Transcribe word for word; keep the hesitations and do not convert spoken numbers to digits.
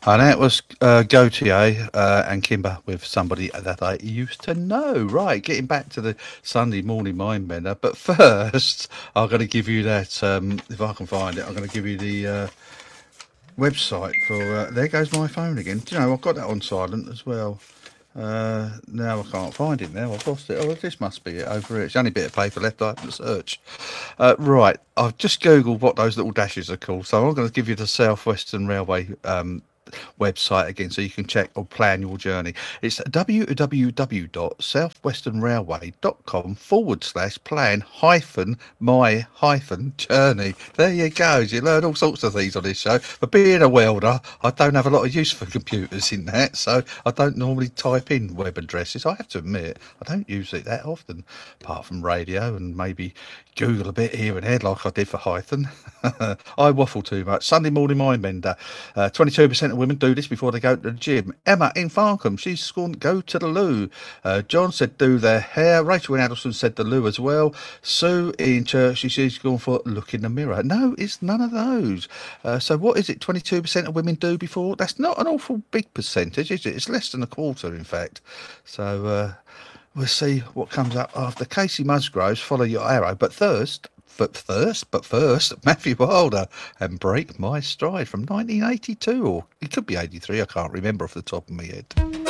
And that was uh, Gautier uh, and Kimber with Somebody That I Used to Know. Right, getting back to the Sunday morning mind bender. But first, I'm going to give you that, um, if I can find it, I'm going to give you the uh, website for. Uh, there goes my phone again. Do you know, I've got that on silent as well. Uh, now I can't find it now. I've lost it. Oh, this must be it over here. It's the only bit of paper left I have to search. Uh, right, I've just Googled what those little dashes are called. So I'm going to give you the South Western Railway um, website again so you can check or plan your journey. It's www.southwesternrailway.com forward slash plan hyphen my hyphen journey. There you go. You learn all sorts of things on this show. For being a welder, I don't have a lot of use for computers in that, so I don't normally type in web addresses. I have to admit, I don't use it that often, apart from radio and maybe Google a bit here and there like I did for Hythen. I waffle too much. Sunday morning mind bender. Uh, twenty-two percent of women do this before they go to the gym. Emma in Farnham, she's going to go to the loo. Uh, John said do their hair. Rachel in Addleston said the loo as well. Sue in church, she says she's going for look in the mirror. No, it's none of those. Uh, so what is it twenty-two percent of women do before? That's not an awful big percentage, is it? It's less than a quarter, in fact. So... Uh, We'll see what comes up after. Casey Musgroves, follow your arrow. But first, but first, but first, Matthew Wilder and Break My Stride from nineteen eighty-two, or it could be eighty-three, I can't remember off the top of my head.